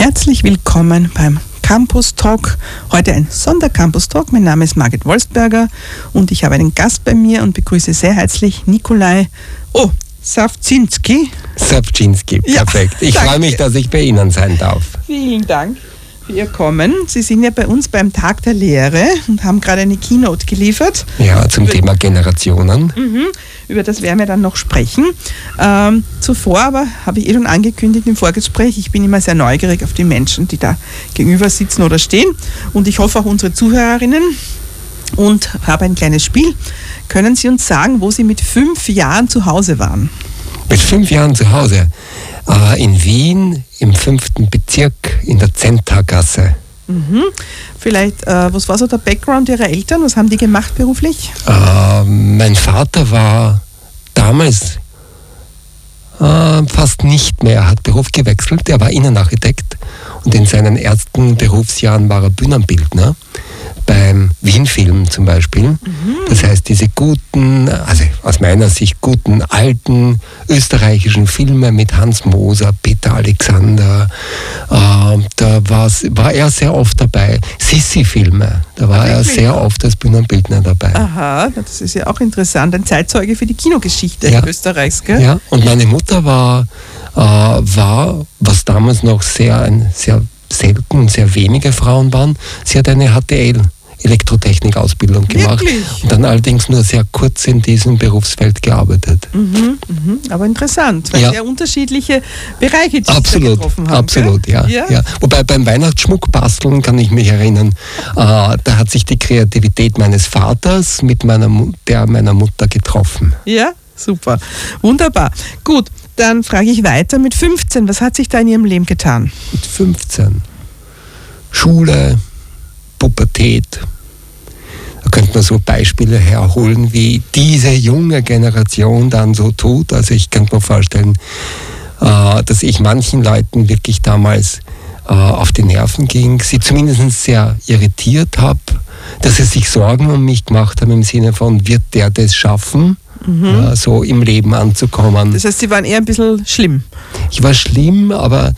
Herzlich willkommen beim Campus Talk. Heute ein Sondercampus Talk. Mein Name ist Margit Wolfsberger und ich habe einen Gast bei mir und begrüße sehr herzlich Nikolai Savczynski. Savczynski, perfekt. Ja, ich freue mich, dass ich bei Ihnen sein darf. Vielen Dank für Ihr Kommen. Sie sind ja bei uns beim Tag der Lehre und haben gerade eine Keynote geliefert. Ja, zum Thema Generationen. Über das werden wir dann noch sprechen. Zuvor aber habe ich schon angekündigt im Vorgespräch, ich bin immer sehr neugierig auf die Menschen, die da gegenüber sitzen oder stehen. Und ich hoffe auch unsere Zuhörerinnen und habe ein kleines Spiel. Können Sie uns sagen, wo Sie mit 5 Jahren zu Hause waren? Mit 5 Jahren zu Hause? In Wien, im 5. Bezirk, in der Zentergasse. Vielleicht, was war so der Background Ihrer Eltern? Was haben die gemacht beruflich? Mein Vater war damals fast nicht mehr, er hat Beruf gewechselt, er war Innenarchitekt und in seinen ersten Berufsjahren war er Bühnenbildner. Beim Wien-Film zum Beispiel. Das heißt, diese guten, also aus meiner Sicht guten, alten österreichischen Filme mit Hans Moser, Peter Alexander, da war er sehr oft dabei. Sissi-Filme, da war er sehr oft als Bühnenbildner dabei. Aha, das ist ja auch interessant. Ein Zeitzeuge für die Kinogeschichte Österreichs, gell? Ja, und meine Mutter war, was damals noch sehr selten und sehr wenige Frauen waren, sie hat eine HTL Elektrotechnik-Ausbildung gemacht. Wirklich? Und dann allerdings nur sehr kurz in diesem Berufsfeld gearbeitet. Aber interessant, weil sehr unterschiedliche Bereiche, die Sie da getroffen haben. Absolut, ja. Wobei beim Weihnachtsschmuck basteln kann ich mich erinnern, da hat sich die Kreativität meines Vaters mit meiner Mutter getroffen. Ja, super. Wunderbar. Gut, dann frage ich weiter. Mit 15, was hat sich da in Ihrem Leben getan? Mit 15. Schule, Pubertät. Da könnte man so Beispiele herholen, wie diese junge Generation dann so tut. Also ich könnte mir vorstellen, dass ich manchen Leuten wirklich damals auf die Nerven ging, sie zumindest sehr irritiert habe, dass sie sich Sorgen um mich gemacht haben im Sinne von, wird der das schaffen? So im Leben anzukommen. Das heißt, Sie waren eher ein bisschen schlimm? Ich war schlimm, aber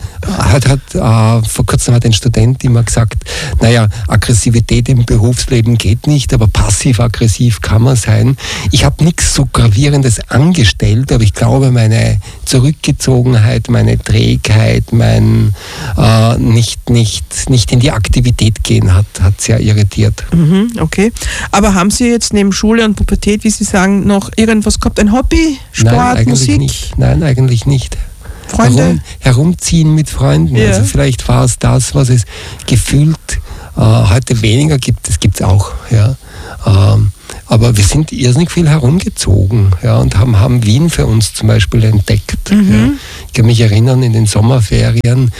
vor kurzem hat ein Student immer gesagt, naja, Aggressivität im Berufsleben geht nicht, aber passiv-aggressiv kann man sein. Ich habe nichts so Gravierendes angestellt, aber ich glaube, meine Zurückgezogenheit, meine Trägheit, mein nicht in die Aktivität gehen hat sehr irritiert. Okay. Aber haben Sie jetzt neben Schule und Pubertät, wie Sie sagen, noch irgendwas gehabt? Ein Hobby? Sport, Musik? Nein, eigentlich nicht. Freunde? Herumziehen mit Freunden. Ja. Also vielleicht war es das, was es gefühlt heute weniger gibt. Das gibt es auch. Ja. Aber wir sind irrsinnig viel herumgezogen, ja, und haben Wien für uns zum Beispiel entdeckt. Ja. Ich kann mich erinnern, in den Sommerferien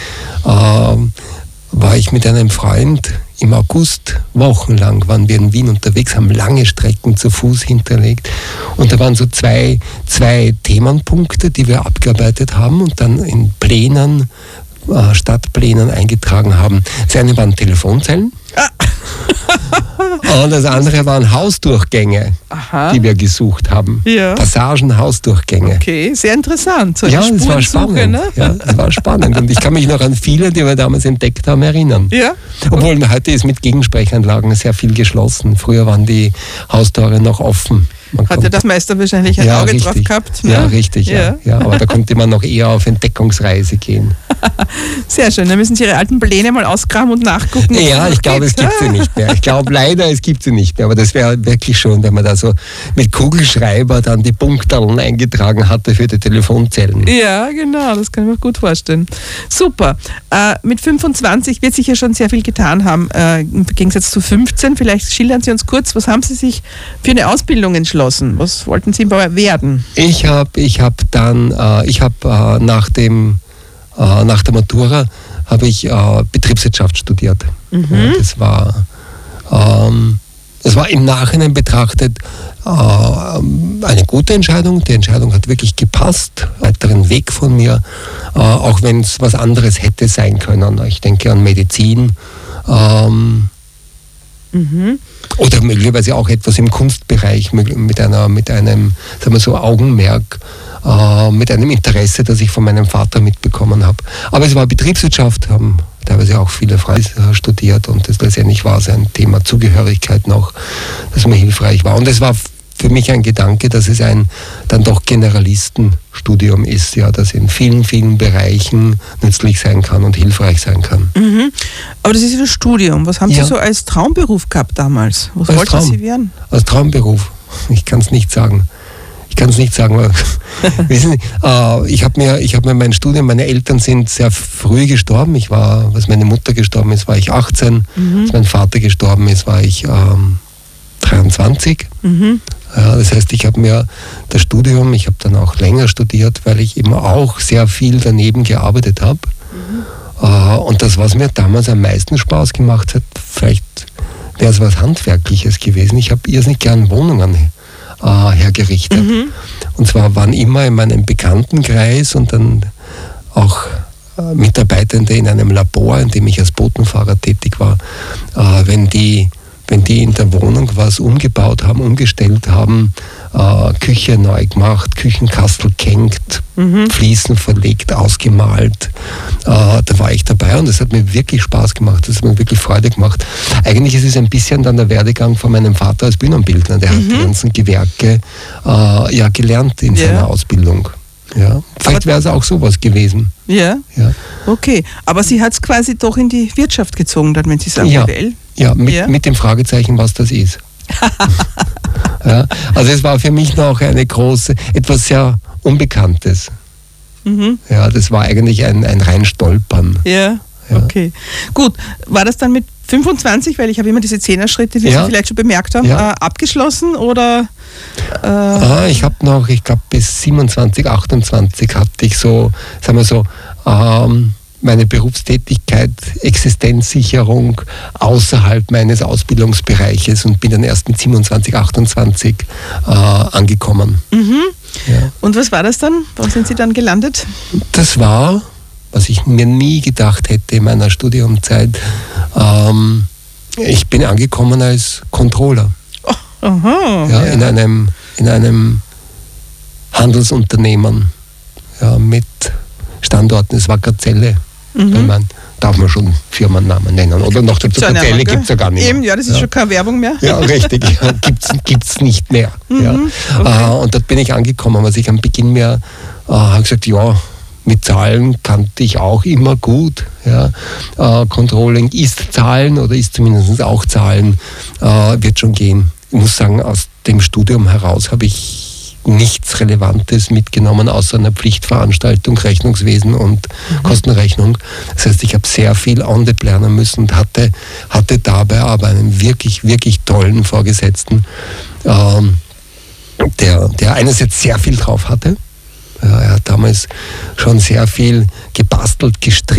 war ich mit einem Freund im August wochenlang, waren wir in Wien unterwegs, haben lange Strecken zu Fuß hinterlegt. Und da waren so zwei Themenpunkte, die wir abgearbeitet haben und dann in Plänen, Stadtplänen eingetragen haben. Das eine waren Telefonzellen. Und das andere waren Hausdurchgänge, die wir gesucht haben. Ja. Passagen, Hausdurchgänge. Okay, sehr interessant. So ja, das war spannend. Ne? Ja, das war spannend. Und ich kann mich noch an viele, die wir damals entdeckt haben, erinnern. Ja. Obwohl heute ist mit Gegensprechanlagen sehr viel geschlossen. Früher waren die Haustore noch offen. Hat ja das Meister wahrscheinlich ein Auge drauf gehabt? Ne? Ja, richtig. Ja. Aber da konnte man noch eher auf Entdeckungsreise gehen. Sehr schön. Dann müssen Sie Ihre alten Pläne mal ausgraben und nachgucken. Ja, ich glaube, es gibt sie nicht mehr. Ich glaube leider, es gibt sie nicht mehr. Aber das wäre wirklich schon, wenn man da so mit Kugelschreiber dann die Punkterln eingetragen hatte für die Telefonzellen. Ja, genau. Das kann ich mir gut vorstellen. Super. Mit 25 wird sich ja schon sehr viel getan haben, im Gegensatz zu 15. Vielleicht schildern Sie uns kurz, was haben Sie sich für eine Ausbildung entschlossen? Was wollten Sie werden? Ich habe nach der Matura habe ich Betriebswirtschaft studiert. Ja, das war im Nachhinein betrachtet eine gute Entscheidung. Die Entscheidung hat wirklich gepasst, weiteren Weg von mir, auch wenn es was anderes hätte sein können. Ich denke an Medizin. Oder möglicherweise auch etwas im Kunstbereich mit einem, sagen wir so, Augenmerk, mit einem Interesse, das ich von meinem Vater mitbekommen habe. Aber es war Betriebswirtschaft, haben teilweise auch viele Freunde studiert und das letztendlich war es ein Thema Zugehörigkeit noch, das mir hilfreich war. Und es war für mich ein Gedanke, dass es ein dann doch Generalistenstudium ist, ja, das in vielen, vielen Bereichen nützlich sein kann und hilfreich sein kann. Mhm. Aber das ist ja das Studium. Was haben Sie so als Traumberuf gehabt damals? Was wollten Sie werden? Als Traumberuf? Ich kann es nicht sagen. Wissen Sie, ich habe mir mein Studium, meine Eltern sind sehr früh gestorben. Als meine Mutter gestorben ist, war ich 18. Als mein Vater gestorben ist, war ich 23. Ja, das heißt, ich habe mir das Studium, ich habe dann auch länger studiert, weil ich eben auch sehr viel daneben gearbeitet habe. Und das, was mir damals am meisten Spaß gemacht hat, vielleicht wäre es was Handwerkliches gewesen. Ich habe irrsinnig gern Wohnungen hergerichtet. Und zwar waren immer in meinem Bekanntenkreis und dann auch Mitarbeitende in einem Labor, in dem ich als Botenfahrer tätig war, wenn die in der Wohnung was umgebaut haben, umgestellt haben, Küche neu gemacht, Küchenkastel gehängt, Fliesen verlegt, ausgemalt, da war ich dabei und das hat mir wirklich Spaß gemacht, das hat mir wirklich Freude gemacht. Eigentlich ist es ein bisschen dann der Werdegang von meinem Vater als Bühnenbildner, der hat die ganzen Gewerke gelernt in seiner Ausbildung. Ja, vielleicht wäre es auch sowas gewesen. Ja. Okay. Aber Sie hat es quasi doch in die Wirtschaft gezogen, dann, wenn Sie sagen, BWL. Ja, mit dem Fragezeichen, was das ist. Ja, also es war für mich noch etwas sehr Unbekanntes. Ja, das war eigentlich ein rein Stolpern. Ja, okay. Gut, war das dann mit 25, weil ich habe immer diese 10er-Schritte, wie Sie vielleicht schon bemerkt haben, abgeschlossen oder? Ich habe noch, ich glaube bis 27, 28 hatte ich so, sagen wir so, meine Berufstätigkeit, Existenzsicherung außerhalb meines Ausbildungsbereiches und bin dann erst mit 27, 28 angekommen. Ja. Und was war das dann? Wo sind Sie dann gelandet? Das war, was ich mir nie gedacht hätte in meiner Studiumzeit, ich bin angekommen als Controller. In einem Handelsunternehmen mit Standorten, es war Gazelle. Darf man schon Firmennamen nennen. Oder noch dazu, Gazelle gibt es ja gar nicht mehr. Eben, ja, das ist schon keine Werbung mehr. Ja, richtig, gibt es nicht mehr. Und dort bin ich angekommen, was ich am Beginn mir habe gesagt, mit Zahlen kannte ich auch immer gut. Controlling ist Zahlen oder ist zumindest auch Zahlen, wird schon gehen. Ich muss sagen, aus dem Studium heraus habe ich nichts Relevantes mitgenommen, außer einer Pflichtveranstaltung, Rechnungswesen und Kostenrechnung. Das heißt, ich habe sehr viel on-the-job lernen müssen und hatte dabei aber einen wirklich, wirklich tollen Vorgesetzten, der einerseits sehr viel drauf hatte. Er hat damals schon sehr viel gebastelt, gestrickt,